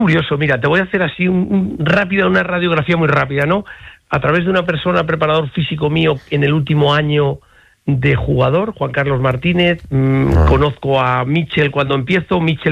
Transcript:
Curioso, mira, te voy a hacer así una radiografía muy rápida, ¿no? A través de una persona, preparador físico mío, en el último año de jugador, Juan Carlos Martínez, conozco a Michel cuando empiezo, Michel